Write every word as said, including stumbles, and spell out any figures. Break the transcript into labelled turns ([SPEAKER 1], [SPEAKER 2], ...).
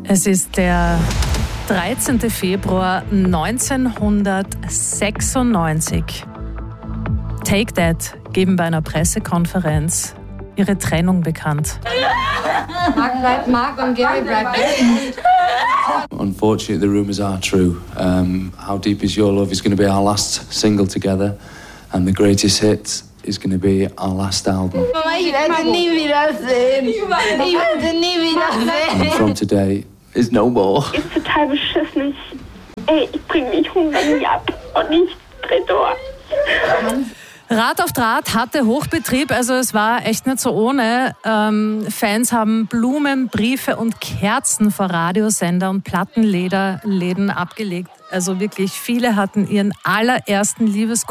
[SPEAKER 1] Es ist der dreizehnten Februar neunzehnhundertsechsundneunzig. Take That geben bei einer Pressekonferenz ihre Trennung bekannt.
[SPEAKER 2] Mark bleibt Mark und Gary bleibt Gary.
[SPEAKER 3] Unfortunately, the rumours are true. Um, How Deep Is Your Love is going to be our last single together, and the greatest hit is going to be our last album.
[SPEAKER 2] Mama, ich werde nie wiedersehen. Ich werde nie wiedersehen.
[SPEAKER 3] And from today is no more.
[SPEAKER 4] Ist total beschissen. Ey, ich bring mich Hunger nie ab und ich dreh durch.
[SPEAKER 1] Rad auf Draht hatte Hochbetrieb, also es war echt nicht so ohne. Ähm, Fans haben Blumen, Briefe und Kerzen vor Radiosender und Plattenläden abgelegt. Also wirklich, viele hatten ihren allerersten Liebeskuss